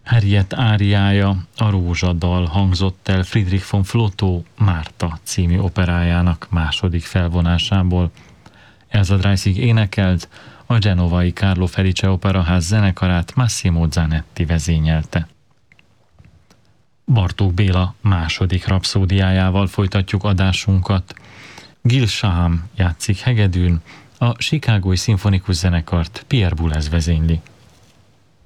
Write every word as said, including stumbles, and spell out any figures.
Harriet áriája, a Rózsadal hangzott el Friedrich von Flotow Márta című operájának második felvonásából. Elsa Dreissig énekelt, a genovai Carlo Felice Operaház zenekarát Massimo Zanetti vezényelte. Bartók Béla második rapszódiájával folytatjuk adásunkat. Gil Shaham játszik hegedűn, a Chicagói Szimfonikus Zenekart Pierre Boulez vezényli.